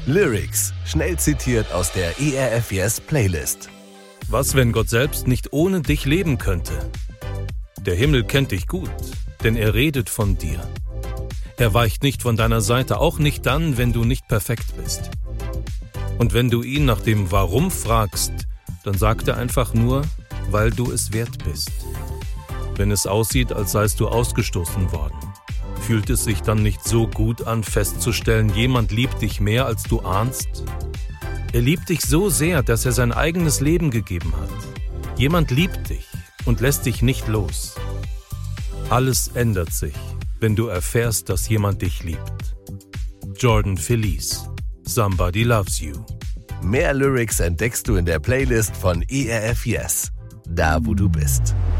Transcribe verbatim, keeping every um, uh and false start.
Lyrics, schnell zitiert aus der E R F Yes Playlist. Was, wenn Gott selbst nicht ohne dich leben könnte? Der Himmel kennt dich gut, denn er redet von dir. Er weicht nicht von deiner Seite, auch nicht dann, wenn du nicht perfekt bist. Und wenn du ihn nach dem Warum fragst, dann sagt er einfach nur, weil du es wert bist. Wenn es aussieht, als seist du ausgestoßen worden, fühlt es sich dann nicht so gut an, festzustellen, jemand liebt dich mehr, als du ahnst? Er liebt dich so sehr, dass er sein eigenes Leben gegeben hat. Jemand liebt dich und lässt dich nicht los. Alles ändert sich, wenn du erfährst, dass jemand dich liebt. Jordan Feliz, Somebody Loves You. Mehr Lyrics entdeckst du in der Playlist von E R F Yes, da wo du bist.